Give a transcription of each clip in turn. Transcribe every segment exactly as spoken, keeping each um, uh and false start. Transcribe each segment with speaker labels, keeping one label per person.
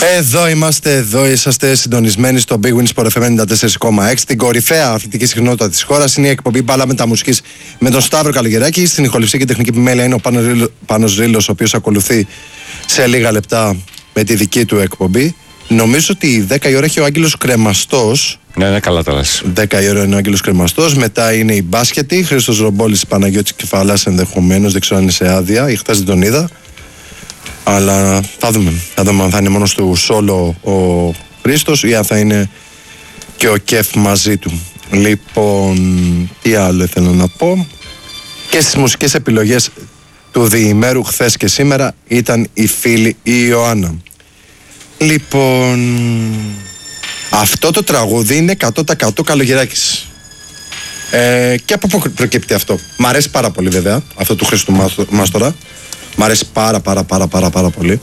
Speaker 1: Εδώ είμαστε, εδώ είσαστε συντονισμένοι στο Big Win Sport εφ εμ ενενήντα τέσσερα κόμμα έξι. Την κορυφαία αθλητική συχνότητα της χώρας είναι η εκπομπή Μπάλα Μεταμουσικής με τον Σταύρο Καλογεράκη. Στην ηχοληψία και τεχνική επιμέλεια είναι ο Πάνος Ρήλος, ο οποίος ακολουθεί σε λίγα λεπτά με τη δική του εκπομπή. Νομίζω ότι δέκα η ώρα έχει ο Άγγελος Κρεμαστός.
Speaker 2: Ναι, ναι, καλά τα λες.
Speaker 1: δέκα η ώρα είναι ο Άγγελος Κρεμαστός. Μετά είναι η μπάσκετη. Χρήστος Ρομπόλης, Παναγιώτης Κεφαλάς ενδεχομένως. Δεν ξέρω αν είναι σε άδεια. Ή χθες δεν τον είδα. Αλλά θα δούμε. Θα δούμε αν θα είναι μόνος του σόλο ο Χρήστος ή αν θα είναι και ο Κεφ μαζί του. Λοιπόν, τι άλλο θέλω να πω. Και στις μουσικές επιλογές του διημέρου χθες και σήμερα ήταν η φίλη η Ιωάννα. Λοιπόν, αυτό το τραγούδι είναι εκατό τοις εκατό Καλογεράκης. Ε, και από πού προκύπτει αυτό? Μ' αρέσει πάρα πολύ βέβαια αυτό του Χρήστου Μάστορα. Μ' αρέσει πάρα πάρα πάρα πάρα πάρα πολύ.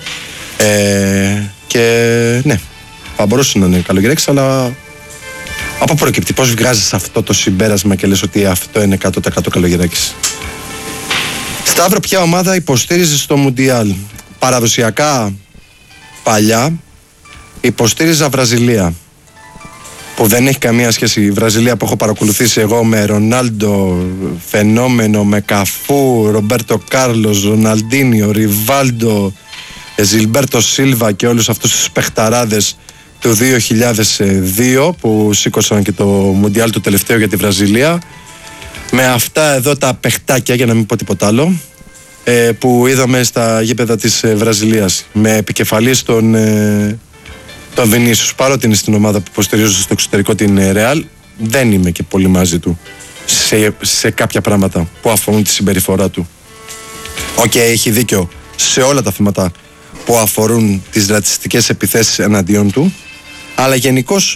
Speaker 1: Ε, και ναι, θα μπορούσε να είναι Καλογεράκης, αλλά από πού προκύπτει? Πώς βγάζεις αυτό το συμπέρασμα και λες ότι αυτό είναι εκατό τοις εκατό Καλογεράκης? Σταύρο, ποια ομάδα υποστήριζε στο Μουντιάλ? Παραδοσιακά παλιά υποστήριζα Βραζιλία, που δεν έχει καμία σχέση. Η Βραζιλία που έχω παρακολουθήσει εγώ με Ρονάλντο φαινόμενο, με Καφού, Ρομπέρτο Κάρλος, Ροναλντίνιο, Ριβάλντο, Ζιλμπέρτο Σίλβα και όλους αυτούς τους παιχταράδες του δύο χιλιάδες δύο που σήκωσαν και το Μουντιάλ του τελευταίο για τη Βραζιλία. Με αυτά εδώ τα παιχτάκια, για να μην πω τίποτα άλλο, που είδαμε στα γήπεδα της Βραζιλίας, με επικεφαλής τον τον Βινίσιους. Παρότι είναι στην ομάδα που υποστηρίζω στο εξωτερικό την Ρεάλ, δεν είμαι και πολύ μαζί του σε, σε κάποια πράγματα που αφορούν τη συμπεριφορά του. Οκ, okay, έχει δίκιο σε όλα τα θέματα που αφορούν τις ρατσιστικές επιθέσεις εναντίον του, αλλά γενικώς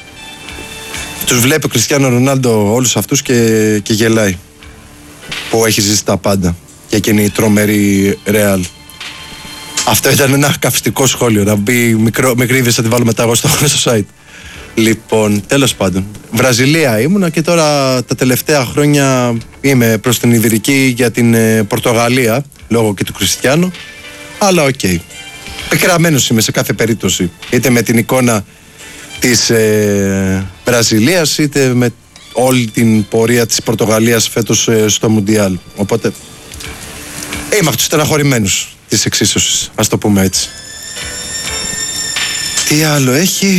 Speaker 1: τους βλέπει ο Κριστιάνο Ρονάλντο όλους αυτούς και, και γελάει, που έχει ζήσει τα πάντα και εκείνη η τρομερή Ρεάλ. Αυτό ήταν ένα καυστικό σχόλιο. Να μπει μικρό, μικρή είδηση, θα τη βάλω μετά εγώ στο, στο site. Λοιπόν, τέλος πάντων. Βραζιλία ήμουνα και τώρα τα τελευταία χρόνια είμαι προς την Ιδρική για την ε, Πορτογαλία, λόγω και του Κριστιάνου. Αλλά οκ. Okay. Πικραμένος είμαι σε κάθε περίπτωση. Είτε με την εικόνα της ε, Βραζιλίας, είτε με όλη την πορεία της Πορτογαλίας φέτος ε, στο Μουντιάλ. Οπότε είμαι από τους στεναχωρημένους της εξίσωσης, ας το πούμε έτσι. Τι άλλο έχει?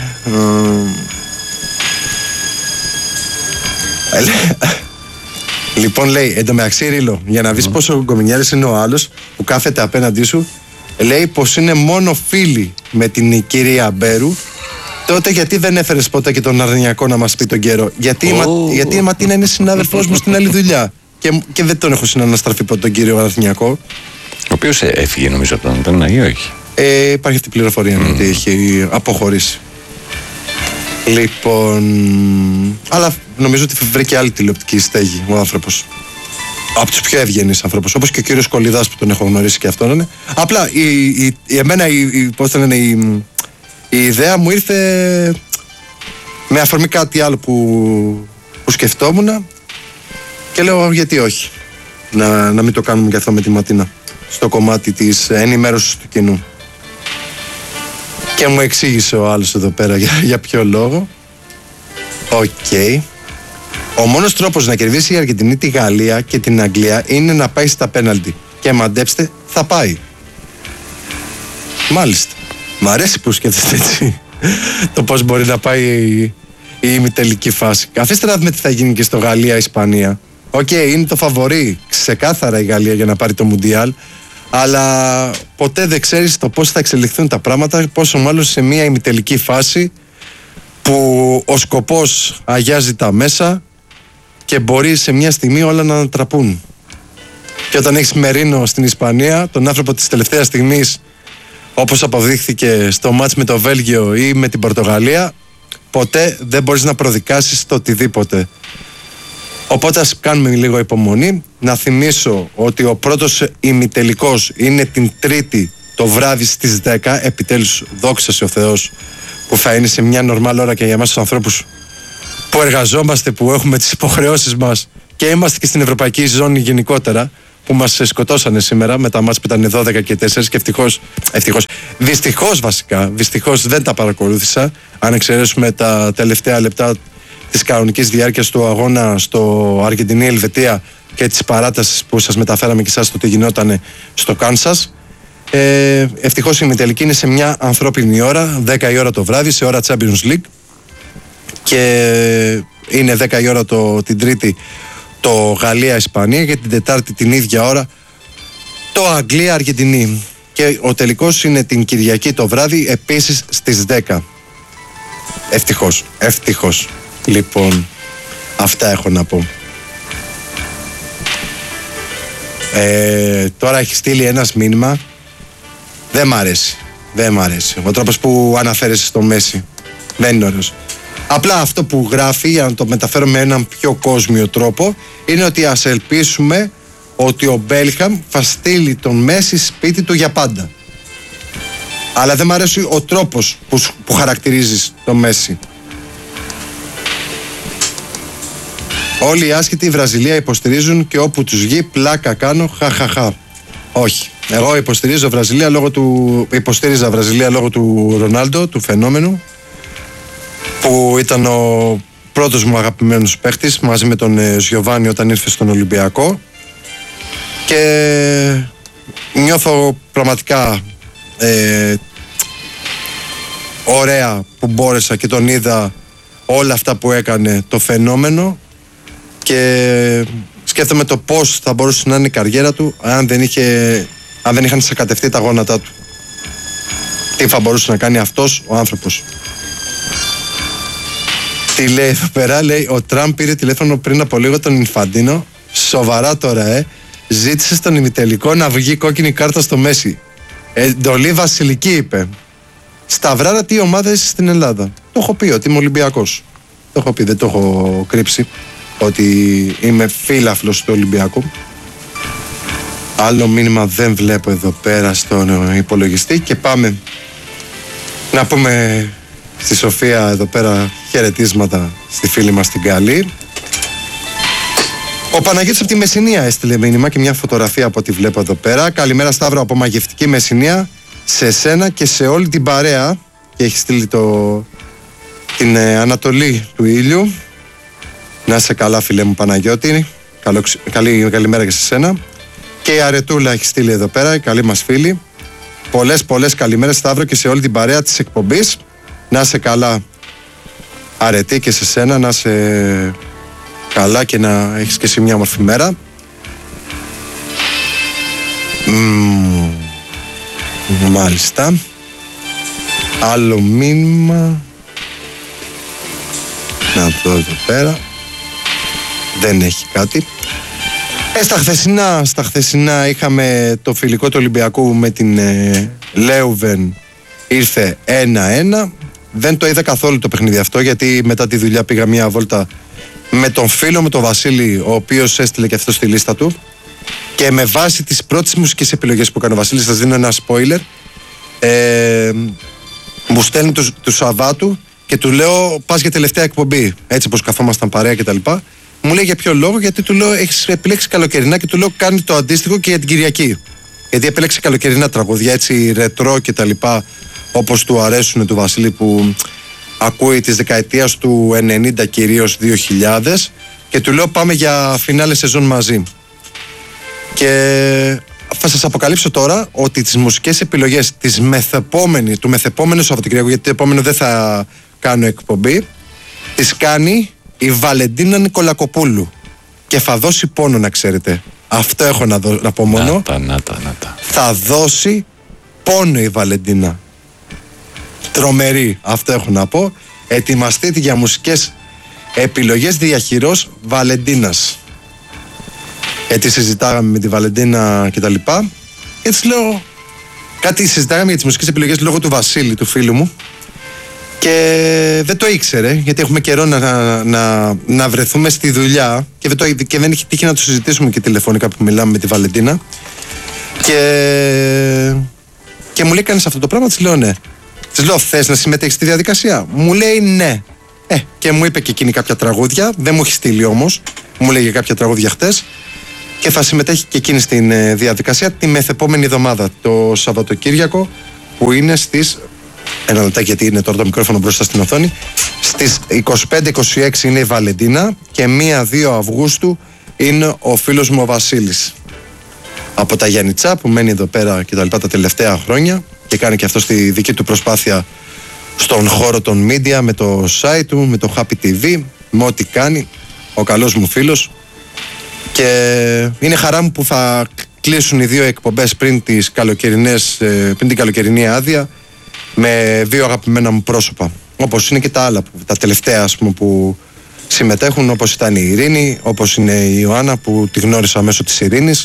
Speaker 1: Λοιπόν, λέει, εντωμεταξύ Ρίλο, για να δεις mm. πόσο γκομινιάρης είναι ο άλλος που κάθεται απέναντί σου, λέει πως είναι μόνο φίλοι με την κυρία Μπέρου. Τότε γιατί δεν έφερες ποτέ και τον Αρνιακό να μας πει τον καιρό? Γιατί, oh. η, γιατί η Ματίνα είναι συνάδελφός μου στην άλλη δουλειά και, και δεν τον έχω συναναστραφεί ποτέ τον κύριο Αρνιακό,
Speaker 2: ο οποίος έφυγε νομίζω από τον Τένα ή όχι?
Speaker 1: Ε, υπάρχει αυτή η πληροφορία mm. ότι έχει αποχωρήσει. Λοιπόν, αλλά νομίζω ότι βρήκε άλλη τηλεοπτική στέγη ο άνθρωπος. Από τους πιο ευγενείς ανθρώπους, όπως και ο κύριος Κολιδάς που τον έχω γνωρίσει και αυτόν είναι. Απλά η, η, η, εμένα η, η, πώς λένε, η, η ιδέα μου ήρθε με αφορμή κάτι άλλο που, που σκεφτόμουν και λέω γιατί όχι να, να μην το κάνουμε και αυτό με τη Ματίνα στο κομμάτι της ενημέρωσης του κοινού. Και μου εξήγησε ο άλλος εδώ πέρα για, για ποιο λόγο. Οκ. Okay. Ο μόνος τρόπος να κερδίσει η Αργεντινή τη Γαλλία και την Αγγλία είναι να πάει στα πέναλτι. Και μαντέψτε, θα πάει. Μάλιστα. Μ' αρέσει που σκέφτεστε έτσι το πώς μπορεί να πάει η, η ημιτελική φάση. Αφήστε να δούμε τι θα γίνει και στο Γαλλία-Ισπανία. Οκ, okay, είναι το φαβορί ξεκάθαρα η Γαλλία για να πάρει το Μουντιάλ, αλλά ποτέ δεν ξέρεις το πώς θα εξελιχθούν τα πράγματα, πόσο μάλλον σε μια ημιτελική φάση που ο σκοπός αγιάζει τα μέσα και μπορεί σε μια στιγμή όλα να ανατραπούν. Και όταν έχεις Μερίνο στην Ισπανία, τον άνθρωπο της τελευταίας στιγμής, όπως αποδείχθηκε στο μάτς με το Βέλγιο ή με την Πορτογαλία, ποτέ δεν μπορείς να προδικάσεις το οτιδήποτε. Οπότε ας κάνουμε λίγο υπομονή. Να θυμίσω ότι ο πρώτος ημιτελικός είναι την Τρίτη το βράδυ στις δέκα. Επιτέλους, δόξα σε ο Θεός, που θα είναι σε μια νορμάλ ώρα και για εμάς τους ανθρώπους που εργαζόμαστε, που έχουμε τις υποχρεώσεις μας και είμαστε και στην ευρωπαϊκή ζώνη γενικότερα, που μας σκοτώσανε σήμερα με τα μάτς που ήταν δώδεκα και τέσσερα και ευτυχώς, ευτυχώς Δυστυχώς βασικά, δυστυχώς δεν τα παρακολούθησα. Αν εξαιρέσουμε τα τελευταία λεπτά της κανονικής διάρκειας του αγώνα στο Αργεντινή-Ελβετία και τις παράτασεις που σας μεταφέραμε και εσάς το τι γινόταν στο Κάνσας. Ε, ευτυχώς η ημιτελική είναι σε μια ανθρώπινη ώρα, δέκα η ώρα το βράδυ, σε ώρα Champions League. Και είναι δέκα η ώρα το, την Τρίτη το Γαλλία-Ισπανία και την Τετάρτη την ίδια ώρα το Αγγλία-Αργεντινή. Και ο τελικός είναι την Κυριακή το βράδυ, επίσης στις δέκα. Ευτυχώς, ευτυχώς. Λοιπόν, αυτά έχω να πω. Ε, τώρα έχει στείλει ένας μήνυμα. Δεν μ' αρέσει. Δεν μ' αρέσει. Ο τρόπος που αναφέρεσαι στο Μέση δεν είναι ωραίος. Απλά αυτό που γράφει, για να το μεταφέρω με έναν πιο κόσμιο τρόπο, είναι ότι ας ελπίσουμε ότι ο Μπέλχαμ θα στείλει τον Μέση σπίτι του για πάντα. Αλλά δεν μ' αρέσει ο τρόπος που, που χαρακτηρίζεις τον Μέση. Όλοι οι άσχετοι Βραζιλία υποστηρίζουν και όπου τους βγει πλάκα κάνω, χαχαχα. Όχι. Εγώ υποστηρίζω Βραζιλία λόγω του, υποστήριζα Βραζιλία λόγω του Ρονάλντο, του φαινόμενου, που ήταν ο πρώτος μου αγαπημένος παίχτης μαζί με τον ε, Ζιοβάνι όταν ήρθε στον Ολυμπιακό. Και νιώθω πραγματικά ε, ωραία που μπόρεσα και τον είδα όλα αυτά που έκανε το φαινόμενο και σκέφτομαι το πώς θα μπορούσε να είναι η καριέρα του αν δεν, είχε, αν δεν είχαν σακατευτεί τα γόνατά του. Τι θα μπορούσε να κάνει αυτός ο άνθρωπος. Τι λέει εδώ πέρα, λέει ο Τραμπ πήρε τηλέφωνο πριν από λίγο τον Ινφαντίνο. Σοβαρά τώρα, ε. Ζήτησε στον ημιτελικό να βγει κόκκινη κάρτα στο Μέση. Εντολή βασιλική, είπε. Σταυράρα, τι ομάδα είσαι στην Ελλάδα. Το έχω πει ότι είμαι Ολυμπιακός. Το έχω πει, δεν το έχω κρύψει. Ότι είμαι φίλαθλος του Ολυμπιακού. Άλλο μήνυμα δεν βλέπω εδώ πέρα στον υπολογιστή. Και πάμε να πούμε στη Σοφία εδώ πέρα χαιρετίσματα στη φίλη μας την Καλή. Ο Παναγιώτης από τη Μεσσηνία έστειλε μήνυμα και μια φωτογραφία από ό,τι βλέπω εδώ πέρα. Καλημέρα Σταύρο από μαγευτική Μεσσηνία σε σένα και σε όλη την παρέα. Και έχει στείλει το, την ε, Ανατολή του ήλιου. Να είσαι καλά φίλε μου Παναγιώτη. Καλό, καλή, καλημέρα και σε σένα. Και η Αρετούλα έχει στείλει εδώ πέρα, η καλή μας φίλη. Πολλές πολλές καλημέρες Σταύρο και σε όλη την παρέα της εκπομπής. Να είσαι καλά Αρετή και σε σένα, να είσαι καλά και να έχεις και εσύ μια όμορφη μέρα. Mm, μάλιστα. Άλλο μήνυμα. Να το δω εδώ πέρα. Δεν έχει κάτι. Ε, στα χθεσινά, στα χθεσινά είχαμε το φιλικό του Ολυμπιακού με την ε, Λέουβεν. Ήρθε ένα ένα. Δεν το είδα καθόλου το παιχνίδι αυτό, γιατί μετά τη δουλειά πήγα μια βόλτα με τον φίλο μου τον Βασίλη, ο οποίος έστειλε και αυτό στη λίστα του. Και με βάση τις πρώτες μουσικές επιλογές που έκανε ο Βασίλης, σας δίνω ένα spoiler, ε, μου στέλνει του, του Σαββάτου και του λέω πας για τελευταία εκπομπή, έτσι πως καθόμασταν παρέα κτλ. Μου λέει για ποιο λόγο, γιατί του λέω έχεις επιλέξει καλοκαιρινά και του λέω κάνει το αντίστοιχο και για την Κυριακή. Γιατί επέλεξε καλοκαιρινά τραγούδια, έτσι ρετρό κτλ. Όπως του αρέσουν του Βασίλη, που ακούει της δεκαετίας του ενενήντα κυρίως δύο χιλιάδες, και του λέω πάμε για φινάλε σεζόν μαζί. Και θα σας αποκαλύψω τώρα ότι τις μουσικές επιλογές της μεθεπόμενη, του μεθεπόμενου Σαββατοκυριακού, γιατί το επόμενο δεν θα κάνω εκπομπή, τις κάνει η Βαλεντίνα Νικολακοπούλου. Και θα δώσει πόνο, να ξέρετε. Αυτό έχω να, δω, να πω μόνο.
Speaker 2: Να τα, να τα, να τα.
Speaker 1: Θα δώσει πόνο η Βαλεντίνα. Τρομερή, αυτό έχω να πω. Ετοιμαστείτε για μουσικές επιλογές διαχειρός Βαλεντίνας. Έτσι συζητάγαμε με τη Βαλεντίνα και τα λοιπά. Έτσι λέω, κάτι συζητάγαμε για τις μουσικές επιλογές λόγω του Βασίλη, του φίλου μου. Και δεν το ήξερε, γιατί έχουμε καιρό να, να, να βρεθούμε στη δουλειά και δεν, το, και δεν είχε τύχει να το συζητήσουμε και τηλεφωνικά που μιλάμε με τη Βαλεντίνα. Και, και μου λέει κάνεις αυτό το πράγμα, της λέω ναι. Της λέω θες να συμμετέχεις στη διαδικασία? Μου λέει ναι. Ε, και μου είπε και εκείνη κάποια τραγούδια, δεν μου έχει στείλει όμως, μου λέει για κάποια τραγούδια χτες. Και θα συμμετέχει και εκείνη στην ε, διαδικασία τη μεθεπόμενη εβδομάδα, το Σαββατοκύριακο, που είναι στις, ένα λεπτάκι γιατί είναι τώρα το μικρόφωνο μπροστά στην οθόνη, στις είκοσι πέντε είκοσι έξι είναι η Βαλεντίνα και μία δύο Αυγούστου είναι ο φίλος μου ο Βασίλης από τα Γιαννιτσά που μένει εδώ πέρα και τα λοιπά τα τελευταία χρόνια και κάνει και αυτό στη δική του προσπάθεια στον χώρο των media με το site του, με το Happy τι βι, με ό,τι κάνει, ο καλός μου φίλος, και είναι χαρά μου που θα κλείσουν οι δύο εκπομπές πριν, τις καλοκαιρινές, πριν την καλοκαιρινή άδεια με δύο αγαπημένα μου πρόσωπα, όπως είναι και τα άλλα, τα τελευταία ας πούμε, που συμμετέχουν, όπως ήταν η Ειρήνη, όπως είναι η Ιωάννα που τη γνώρισα μέσω της Ειρήνης,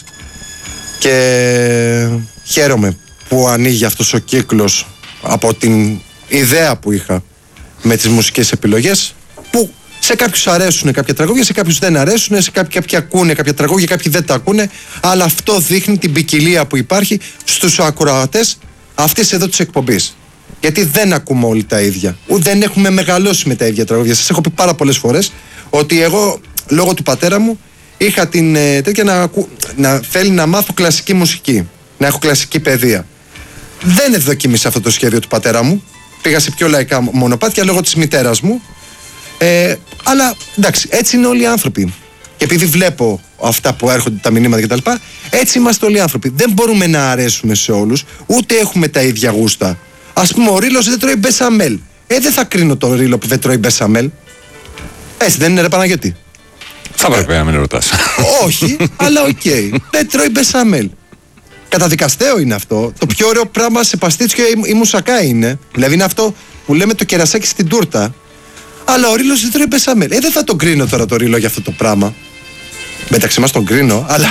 Speaker 1: και χαίρομαι που ανοίγει αυτός ο κύκλος από την ιδέα που είχα με τις μουσικές επιλογές, που σε κάποιους αρέσουν κάποια τραγούδια, σε κάποιους δεν αρέσουν, σε κάποιοι, κάποιοι ακούνε κάποια τραγούδια, κάποιοι δεν τα ακούνε, αλλά αυτό δείχνει την ποικιλία που υπάρχει στους ακροατές αυτής εδώ της εκπομπής. Γιατί δεν ακούμε όλοι τα ίδια, ούτε δεν έχουμε μεγαλώσει με τα ίδια τραγούδια. Σας έχω πει πάρα πολλές φορές ότι εγώ, λόγω του πατέρα μου, είχα την ε, τέτοια να, ακου, να θέλει να μάθω κλασική μουσική, να έχω κλασική παιδεία. Δεν ευδοκίμησα αυτό το σχέδιο του πατέρα μου. Πήγα σε πιο λαϊκά μονοπάτια λόγω της μητέρας μου. Ε, αλλά εντάξει, έτσι είναι όλοι οι άνθρωποι. Και επειδή βλέπω αυτά που έρχονται, τα μηνύματα κτλ., έτσι είμαστε όλοι οι άνθρωποι. Δεν μπορούμε να αρέσουμε σε όλους, ούτε έχουμε τα ίδια γούστα. Ας πούμε, ο Ρήλος δεν τρώει μπεσαμέλ. Ε, δεν θα κρίνω το Ρήλο που δεν τρώει μπεσαμέλ. Έτσι δεν είναι, ρε Παναγιώτη?
Speaker 2: Θα πρέπει να μην ρωτάς.
Speaker 1: Όχι, αλλά οκ. Okay. Δεν τρώει μπεσαμέλ. Καταδικαστέο είναι αυτό. Το πιο ωραίο πράγμα σε παστίτσιο ή μουσακά είναι. Δηλαδή είναι αυτό που λέμε το κερασάκι στην τούρτα. Αλλά ο Ρήλος δεν τρώει μπεσαμέλ. Ε, δεν θα τον κρίνω τώρα το Ρήλο για αυτό το πράγμα. Μεταξύ μας τον κρίνω, αλλά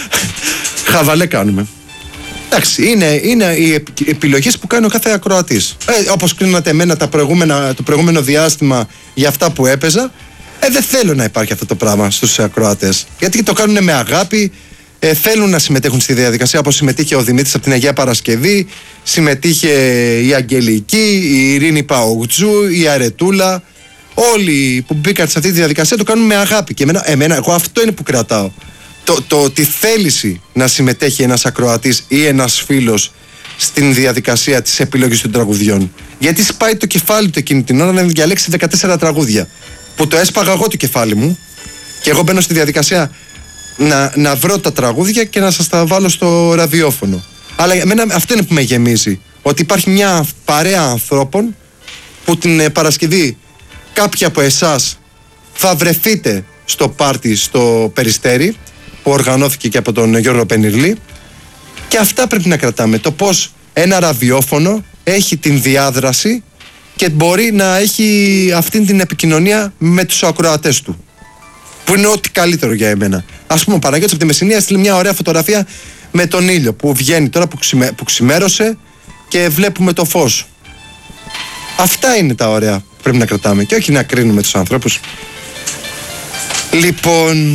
Speaker 1: χαβαλέ κάνουμε. Εντάξει, είναι, είναι οι επιλογές που κάνει ο κάθε ακροατής. Ε, όπως κρίνατε εμένα τα προηγούμενα, το προηγούμενο διάστημα για αυτά που έπαιζα, ε, δεν θέλω να υπάρχει αυτό το πράγμα στους ακροατές. Γιατί το κάνουν με αγάπη, ε, θέλουν να συμμετέχουν στη διαδικασία, όπως συμμετείχε ο Δημήτρης από την Αγία Παρασκευή, συμμετείχε η Αγγελική, η Ειρήνη Παουτζού, η Αρετούλα. Όλοι που μπήκαν σε αυτή τη διαδικασία το κάνουν με αγάπη. Και εμένα, εμένα εγώ αυτό είναι που κρατάω. Το, το, τη θέληση να συμμετέχει ένας ακροατής ή ένας φίλος στην διαδικασία της επιλογής των τραγουδιών. Γιατί σπάει το κεφάλι του εκείνη την ώρα να διαλέξει δεκατέσσερα τραγούδια. Που το έσπαγα εγώ το κεφάλι μου και εγώ μπαίνω στη διαδικασία να, να βρω τα τραγούδια και να σας τα βάλω στο ραδιόφωνο. Αλλά εμένα αυτό είναι που με γεμίζει. Ότι υπάρχει μια παρέα ανθρώπων που την Παρασκευή κάποιοι από εσάς θα βρεθείτε στο πάρτι στο Περιστέρι που οργανώθηκε και από τον Γιώργο Πενιρλή, και αυτά πρέπει να κρατάμε. Το πως ένα ραδιόφωνο έχει την διάδραση και μπορεί να έχει αυτή την επικοινωνία με τους ακροατές του, που είναι ό,τι καλύτερο για εμένα. Ας πούμε ο Παναγιώτης από τη Μεσσηνία έστειλε μια ωραία φωτογραφία με τον ήλιο που βγαίνει τώρα που, ξημέ, που ξημέρωσε και βλέπουμε το φως. Αυτά είναι τα ωραία που πρέπει να κρατάμε και όχι να κρίνουμε τους ανθρώπους. Λοιπόν,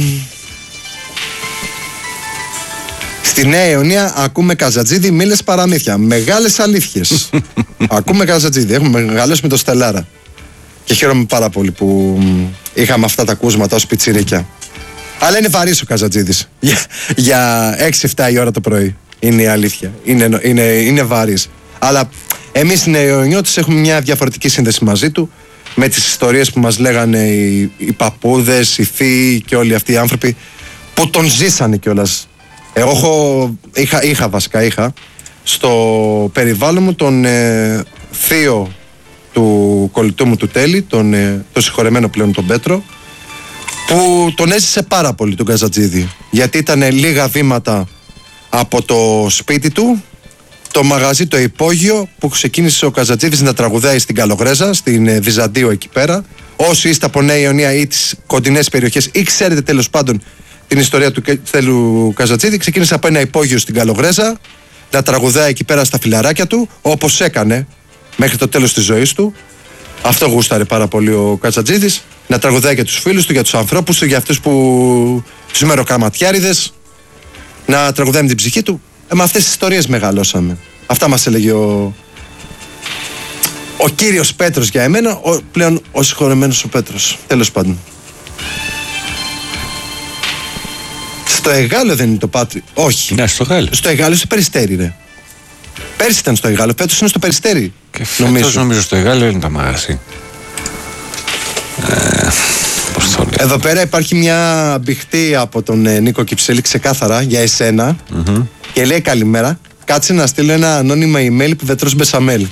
Speaker 1: στη Νέα Ιωνία ακούμε Καζατζίδη, μίλες παραμύθια. Μεγάλες αλήθειες. Ακούμε Καζατζίδη, έχουμε μεγαλώσει με το Στελάρα. Και χαίρομαι πάρα πολύ που είχαμε αυτά τα ακούσματα ως πιτσιρίκια. Αλλά είναι βαρύς ο Καζατζίδης. Για, για έξι εφτά η ώρα το πρωί. Είναι η αλήθεια. Είναι, είναι, είναι βαρύς. Αλλά εμείς οι νεοϊωνιώτες έχουμε μια διαφορετική σύνδεση μαζί του. Με τις ιστορίες που μας λέγανε οι, οι παππούδες, οι θείοι και όλοι αυτοί οι άνθρωποι που τον ζήσανε κιόλας. Εγώ έχω, είχα, είχα βασικά είχα στο περιβάλλον μου τον ε, θείο του κολλητού μου του Τέλη, τον, ε, τον συγχωρεμένο πλέον τον Πέτρο, που τον έζησε πάρα πολύ τον Καζατζίδη, γιατί ήταν λίγα βήματα από το σπίτι του, το μαγαζί το υπόγειο που ξεκίνησε ο Καζατζίδης να τραγουδάει στην Καλογρέζα, στην ε, Βυζαντίο εκεί πέρα. Όσοι είστε από Νέα Ιωνία ή τις κοντινές περιοχές ή ξέρετε τέλος πάντων την ιστορία του Θέλου Καζατζίδη, ξεκίνησε από ένα υπόγειο στην Καλογρέζα να τραγουδάει εκεί πέρα στα φιλαράκια του, όπως έκανε μέχρι το τέλος της ζωής του. Αυτό γούσταρε πάρα πολύ ο Καζατζίδης, να τραγουδάει για τους φίλους του, για τους ανθρώπους του, για αυτούς που τους μεροκαματιάριδες, να τραγουδάει με την ψυχή του. Ε, με αυτές τις ιστορίες μεγαλώσαμε. Αυτά μας έλεγε ο, ο κύριος Πέτρος για εμένα, ο, πλέον ο συγχωρεμένος ο Πέτρος. Τέλος πάντων. Στο Εγάλο δεν είναι το Πάτρι? Όχι.
Speaker 2: Ναι, στο Εγάλο.
Speaker 1: Στο Εγάλο, στο Περιστέρι, ρε. Πέρσι ήταν στο Εγάλεο, φέτος είναι στο Περιστέρι.
Speaker 2: Και φέτος νομίζω. νομίζω στο Εγάλεο είναι τα μαγαζί. Ε, πώς το λέω.
Speaker 1: Εδώ πέρα υπάρχει μια μπιχτή από τον ε, Νίκο Κυψέλη ξεκάθαρα για εσένα mm-hmm. και λέει καλημέρα. Κάτσε να στείλω ένα ανώνυμα email που δεν τρως μπεσαμέλ.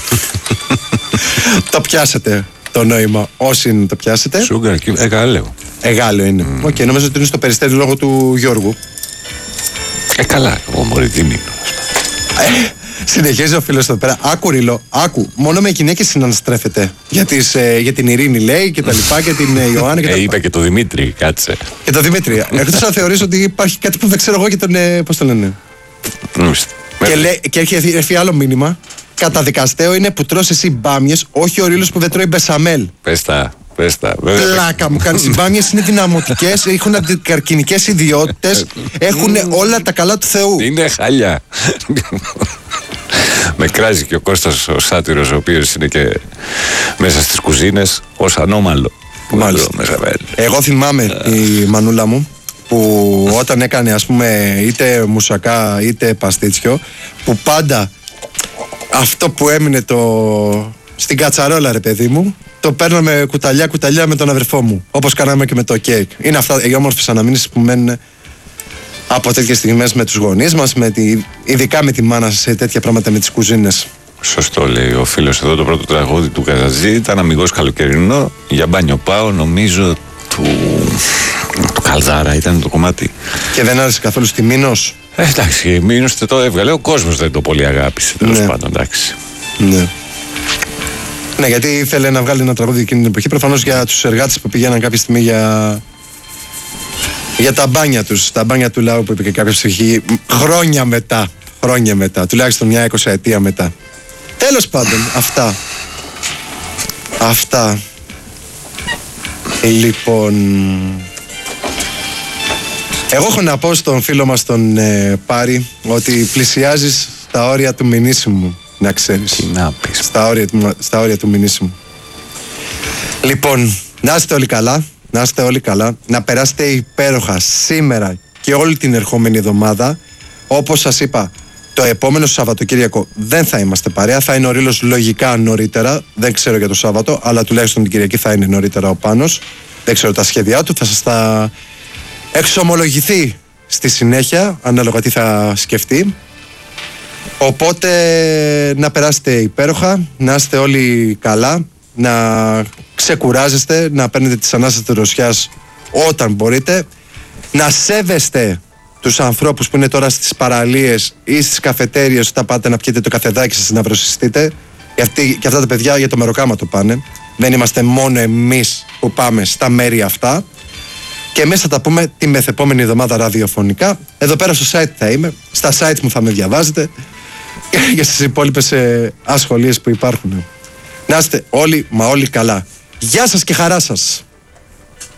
Speaker 1: Το πιάσετε το νόημα, όσοι είναι το πιάσετε.
Speaker 2: Σούγκαρ, Εγάλεο.
Speaker 1: Εγάλεο είναι. Οκ, mm. okay, νομίζω ότι είναι στο Περιστέρι λόγω του Γιώργου.
Speaker 2: Ε, καλά, εγώ μωρή τι μείνω.
Speaker 1: Συνεχίζει ο φίλος εδώ πέρα. Άκου Ρίλο, άκου. Μόνο με γυναίκες συναναστρέφεται. Για, τις, ε, για την Ειρήνη λέει και τα λοιπά και την ε, Ιωάννα και τα
Speaker 2: ε,
Speaker 1: λοιπά.
Speaker 2: είπε και το Δημήτρη, κάτσε.
Speaker 1: Και το Δημήτρη. Εκτός να θεωρήσω ότι υπάρχει κάτι που δεν ξέρω εγώ και τον. Ε, πώς το λένε. και, λέ, και έχει έρθει άλλο μήνυμα. Καταδικαστέο είναι που τρως εσύ μπάμιες, όχι ο Ρίλος που δεν τρώει μπεσαμέλ.
Speaker 2: Πες τα.
Speaker 1: Πλάκα μου κάνει. Οι μπάμιες είναι δυναμωτικές, έχουν αντικαρκινικές ιδιότητες, έχουν όλα τα καλά του Θεού.
Speaker 2: Είναι χάλια. Με κράζει και ο Κώστας ο Σάτυρος, ο οποίος είναι και μέσα στις κουζίνες ως ανώμαλο.
Speaker 1: Εγώ θυμάμαι η μανούλα μου που όταν έκανε ας πούμε είτε μουσακά είτε παστίτσιο, που πάντα αυτό που έμεινε το... στην κατσαρόλα ρε παιδί μου, το παίρναμε κουταλιά κουταλιά με τον αδερφό μου, όπως κάναμε και με το κέικ. Είναι αυτά οι όμορφες αναμνήσεις που μένουν από τέτοιες στιγμές με τους γονείς μας, με τη, ειδικά με τη μάνα σε τέτοια πράγματα με τις κουζίνες.
Speaker 2: Σωστό λέει ο φίλος εδώ. Το πρώτο τραγούδι του Καζατζή ήταν αμιγώς καλοκαιρινό. Για μπάνιο πάω, νομίζω του, του Καλδάρα ήταν το κομμάτι.
Speaker 1: Και δεν άρεσε καθόλου στη Μήνος.
Speaker 2: Ε, εντάξει, η Μήνος το έβγαλε, ο κόσμος δεν το πολύ αγάπησε. Τέλος
Speaker 1: ναι.
Speaker 2: πάντων, εντάξει.
Speaker 1: Ναι. Ναι, γιατί ήθελε να βγάλει ένα τραγούδι εκείνη την εποχή. Προφανώς για τους εργάτες που πηγαίναν κάποια στιγμή για, για τα μπάνια τους. Τα μπάνια του λαού που είπε και κάποια ψυχή. Χρόνια μετά. Χρόνια μετά. Τουλάχιστον μια εικοσαετία μετά. Τέλος πάντων, αυτά. Αυτά. Λοιπόν. Εγώ έχω να πω στον φίλο μας τον ε, Πάρη ότι πλησιάζεις στα όρια του μηνύσιμου. Να ξέρεις.
Speaker 2: Τι να πεις.
Speaker 1: Στα όρια, στα όρια του μηνύσιμου. Λοιπόν, να είστε όλοι καλά. Να είστε όλοι καλά. Να περάσετε υπέροχα σήμερα και όλη την ερχόμενη εβδομάδα. Όπως σας είπα, το επόμενο Σαββατοκύριακο δεν θα είμαστε παρέα. Θα είναι ο Ρήλος λογικά νωρίτερα. Δεν ξέρω για το Σάββατο, αλλά τουλάχιστον την Κυριακή θα είναι νωρίτερα ο Πάνος. Δεν ξέρω τα σχέδιά του. Θα σας τα εξομολογηθεί στη συνέχεια, ανάλογα τι θα σκεφτεί. Οπότε να περάσετε υπέροχα, να είστε όλοι καλά, να ξεκουράζεστε, να παίρνετε τις ανάσες της δροσιάς όταν μπορείτε, να σέβεστε τους ανθρώπους που είναι τώρα στις παραλίες ή στις καφετέριες όταν πάτε να πιείτε το καφεδάκι σας να βροσιστείτε. Και αυτά τα παιδιά για το μεροκάμα το πάνε. Δεν είμαστε μόνο εμείς που πάμε στα μέρη αυτά. Και εμείς θα τα πούμε τη μεθεπόμενη εβδομάδα ραδιοφωνικά. Εδώ πέρα στο site θα είμαι, στα site μου θα με διαβάζετε και στις υπόλοιπες ε, ασχολίες που υπάρχουν. Να είστε όλοι μα όλοι καλά. Γεια σας και χαρά σας.